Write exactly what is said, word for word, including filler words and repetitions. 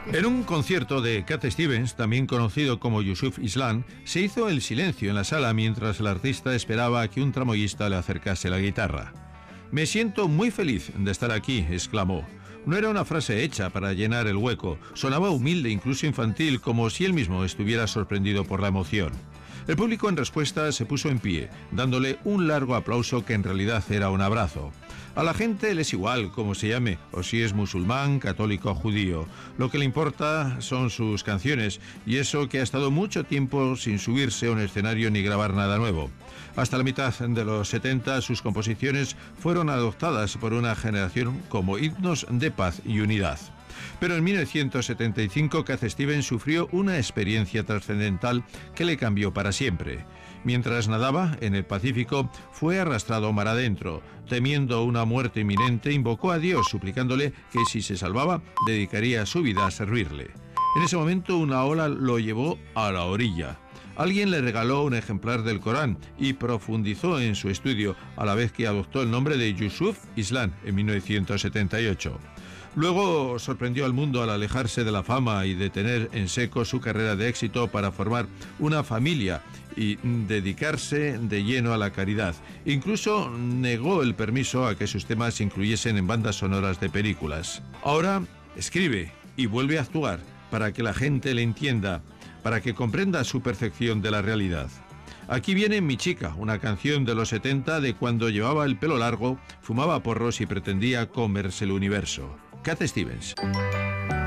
En un concierto de Cat Stevens, también conocido como Yusuf Islam, se hizo el silencio en la sala mientras el artista esperaba a que un tramoyista le acercase la guitarra. «Me siento muy feliz de estar aquí», exclamó. No era una frase hecha para llenar el hueco, sonaba humilde, incluso infantil, como si él mismo estuviera sorprendido por la emoción. El público en respuesta se puso en pie, dándole un largo aplauso que en realidad era un abrazo. A la gente le es igual cómo se llame, o si es musulmán, católico o judío. Lo que le importa son sus canciones, y eso que ha estado mucho tiempo sin subirse a un escenario ni grabar nada nuevo. Hasta la mitad de los setenta, sus composiciones fueron adoptadas por una generación como himnos de paz y unidad. Pero en mil novecientos setenta y cinco, Cat Stevens sufrió una experiencia trascendental que le cambió para siempre. Mientras nadaba en el Pacífico, fue arrastrado mar adentro. Temiendo una muerte inminente, invocó a Dios, suplicándole que si se salvaba, dedicaría su vida a servirle. En ese momento, una ola lo llevó a la orilla. Alguien le regaló un ejemplar del Corán y profundizó en su estudio, a la vez que adoptó el nombre de Yusuf Islam en mil novecientos setenta y ocho. Luego sorprendió al mundo al alejarse de la fama y detener en seco su carrera de éxito para formar una familia y dedicarse de lleno a la caridad. Incluso negó el permiso a que sus temas se incluyesen en bandas sonoras de películas. Ahora escribe y vuelve a actuar para que la gente le entienda, para que comprenda su percepción de la realidad. Aquí viene Mi chica, una canción de los setenta de cuando llevaba el pelo largo, fumaba porros y pretendía comerse el universo. Cat Stevens.